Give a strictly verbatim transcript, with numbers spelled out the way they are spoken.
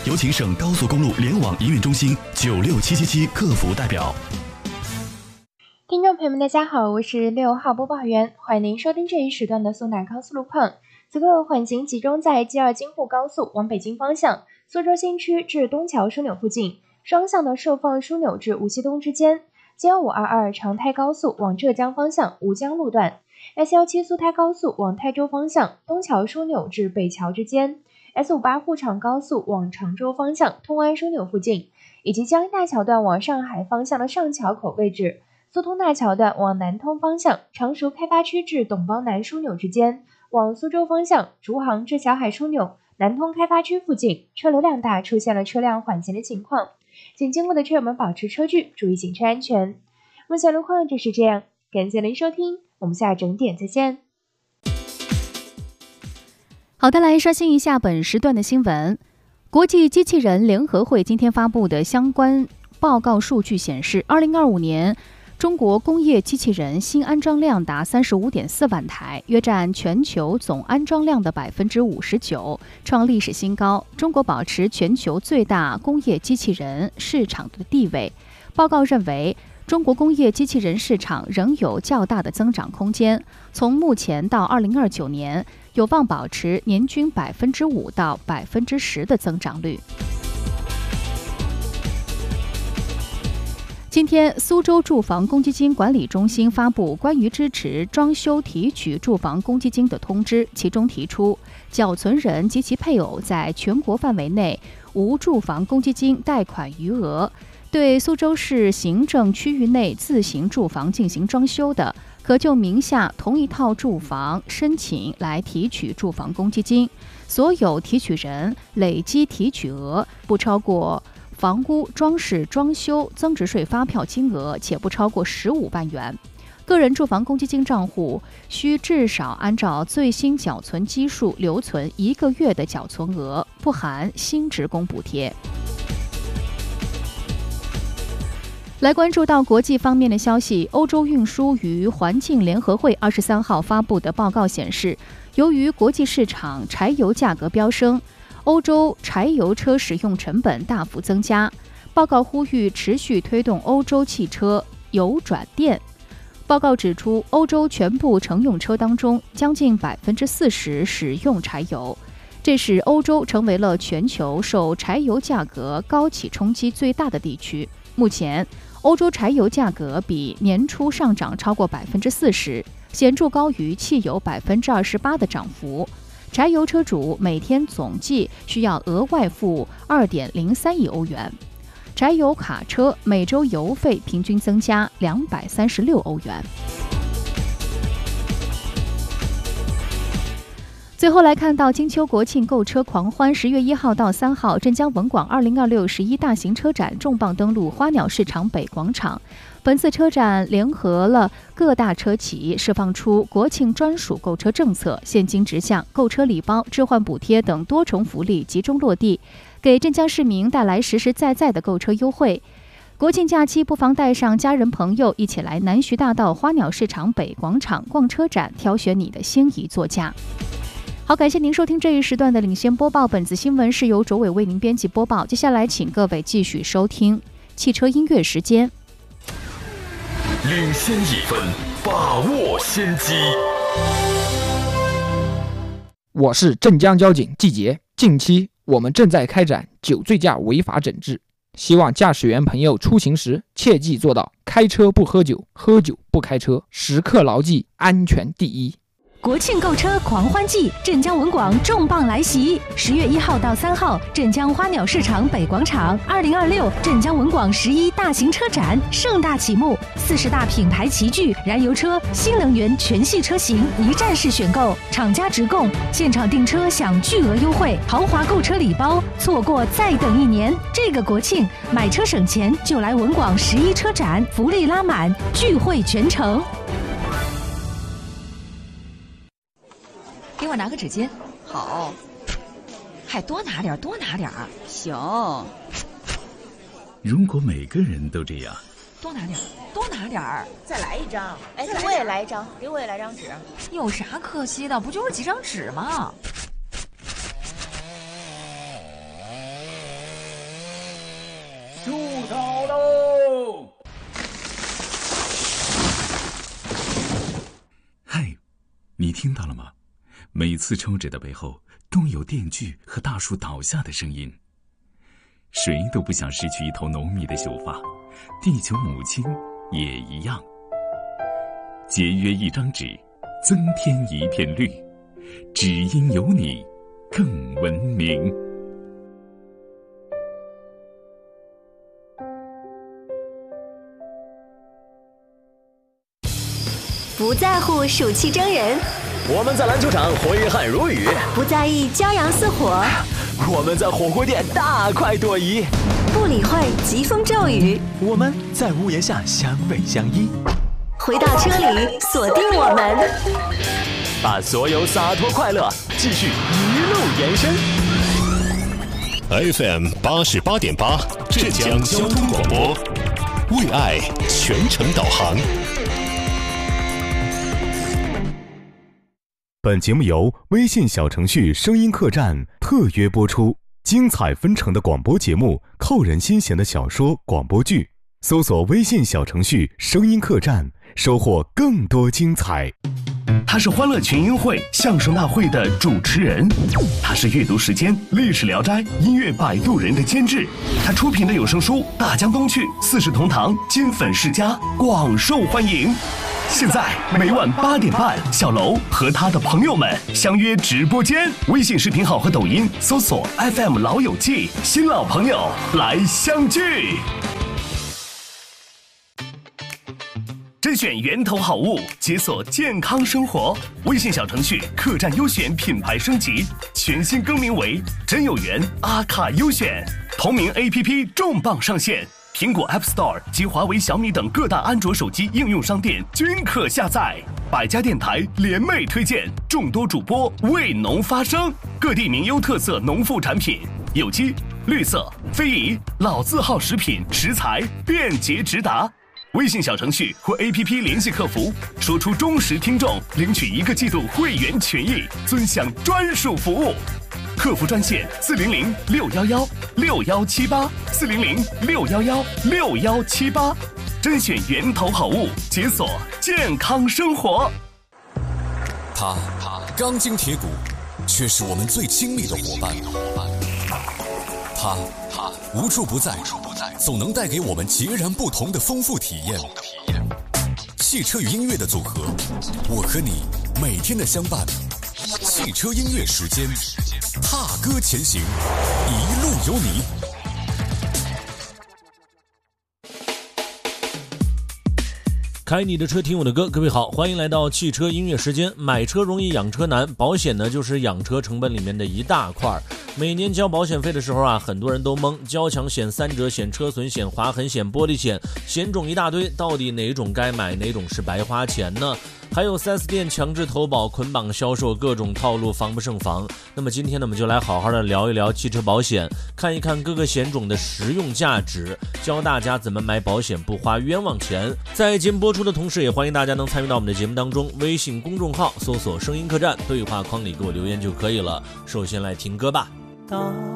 有请省高速公路联网营运中心九六七七七客服代表。 听众朋友们，大家好，我是六号播报员，欢迎您收听这一时段的苏南高速路况。此刻缓行集中在 G 二 京沪高速往北京方向，苏州新区至东桥枢纽附近，双向的受放枢纽至无锡东之间。G 二五二二长泰高速往浙江方向吴江路段 ，S 一七苏台高速往泰州方向东桥枢纽至北桥之间 ，S 五八沪长高速往常州方向通安枢纽附近，以及江阴大桥段往上海方向的上桥口位置，苏通大桥段往南通方向常熟开发区至董邦南枢纽之间，往苏州方向竹杭至小海枢纽、南通开发区附近车流量大，出现了车辆缓行的情况。请经过的车友们保持车距，注意行车安全。目前路况就是这样，感谢您收听，我们下整点再见。 好的，来刷新一下本时段的新闻。国际机器人联合会今天发布的相关报告数据显示，二零二五年中国工业机器人新安装量达 三十五点四万台，约占全球总安装量的 百分之五十九， 创历史新高。中国保持全球最大工业机器人市场的地位。报告认为，中国工业机器人市场仍有较大的增长空间，从目前到二零二九年，有望保持年均 百分之五 到 百分之十 的增长率。今天，苏州住房公积金管理中心发布关于支持装修提取住房公积金的通知，其中提出，缴存人及其配偶在全国范围内无住房公积金贷款余额，对苏州市行政区域内自行住房进行装修的，可就名下同一套住房申请来提取住房公积金，所有提取人累计提取额不超过房屋装饰装修增值税发票金额，且不超过十五万元。个人住房公积金账户需至少按照最新缴存基数留存一个月的缴存额，不含新职工补贴。来关注到国际方面的消息，欧洲运输与环境联合会二十三号发布的报告显示，由于国际市场柴油价格飙升，欧洲柴油车使用成本大幅增加。报告呼吁持续推动欧洲汽车油转电。报告指出，欧洲全部乘用车当中将近 百分之四十 使用柴油，这使欧洲成为了全球受柴油价格高企冲击最大的地区。目前，欧洲柴油价格比年初上涨超过 百分之四十， 显著高于汽油 百分之二十八 的涨幅。柴油车主每天总计需要额外付 二点零三亿欧元，柴油卡车每周油费平均增加两百三十六欧元。最后来看到金秋国庆购车狂欢，十月一号到三号，镇江文广二零二六十一大型车展重磅登陆花鸟市场北广场。本次车展联合了各大车企，释放出国庆专属购车政策，现金直降、购车礼包、置换补贴等多重福利集中落地，给镇江市民带来实实在在的购车优惠。国庆假期不妨带上家人朋友一起来南徐大道花鸟市场北广场逛车展，挑选你的心仪座驾。好，感谢您收听这一时段的领先播报，本次新闻是由卓伟为您编辑播报。接下来请各位继续收听汽车音乐时间。 领先一分，把握先机。 我是镇江交警季杰，近期我们正在开展酒醉驾违法整治，希望驾驶员朋友出行时切记做到开车不喝酒，喝酒不开车，时刻牢记安全第一。 国庆购车狂欢季，镇江文广重磅来袭！十月一号到三号，镇江花鸟市场北广场，二零二六镇江文广十一大型车展盛大启幕，四十大品牌齐聚，燃油车、新能源全系车型一站式选购，厂家直供，现场订车享巨额优惠，豪华购车礼包，错过再等一年。这个国庆买车省钱，就来文广十一车展，福利拉满，聚会全城。 给我拿个纸巾。好。还多拿点，多拿点。行。 如果每个人都这样， 多拿点，多拿点。 再来一张。哎，给我也来一张，给我也来张纸。 有啥可惜的？不就是几张纸吗？ 住手喽！嗨，你听到了吗？每次抽纸的背后都有电锯和大树倒下的声音。谁都不想失去一头浓密的秀发，地球母亲也一样。节约一张纸，增添一片绿，只因有你更文明。 不在乎暑气蒸人， 我们在篮球场挥汗如雨； 不在意骄阳似火， 我们在火锅店大快朵颐； 不理会疾风骤雨， 我们在屋檐下相偎相依。 回到车里，锁定我们， 把所有洒脱快乐继续一路延伸。 F M 八十八点八，浙江交通广播，为爱全程导航。 本节目由微信小程序声音客栈特约播出，精彩纷呈的广播节目，扣人心弦的小说广播剧，搜索微信小程序声音客栈，收获更多精彩。 他是欢乐群英会相声大会的主持人，他是阅读时间历史聊斋音乐摆渡人的监制，他出品的有声书《大江东去》《四世同堂》《金粉世家》广受欢迎。现在每晚八点半，小楼和他的朋友们相约直播间，微信视频号和抖音搜索 F M 老友记，新老朋友来相聚。甄选源头好物，解锁健康生活。微信小程序客栈优选品牌升级，全新更名为真有缘阿卡优选。同名 A P P 重磅上线，苹果 App Store 及华为、小米等各大安卓手机应用商店均可下载。百家电台联袂推荐，众多主播为农发声，各地名优特色农副产品，有机、绿色、非遗、老字号食品食材便捷直达。微信小程序或 A P P 联系客服，说出忠实听众，领取一个季度会员权益，尊享专属服务。客服专线四零零六幺幺六幺七八四零零六幺幺六幺七八，甄选源头好物，解锁健康生活。 他他钢筋铁骨，却是我们最亲密的伙伴。他他无处不在，总能带给我们截然不同的丰富体验。汽车与音乐的组合，我和你每天的相伴。汽车音乐时间，踏歌前行，一路有你。 开你的车，听我的歌。各位好，欢迎来到汽车音乐时间。买车容易养车难，保险呢就是养车成本里面的一大块。每年交保险费的时候啊，很多人都懵，交强险、三者险、车损险、划痕险、玻璃险，险种一大堆，到底哪种该买，哪种是白花钱呢？还有 四 S 店强制投保、捆绑销售，各种套路防不胜防。那么今天呢，我们就来好好的聊一聊汽车保险，看一看各个险种的实用价值，教大家怎么买保险不花冤枉钱。在节目播出的同时，也欢迎大家能参与到我们的节目当中，微信公众号搜索声音客栈，对话框里给我留言就可以了。首先来听歌吧。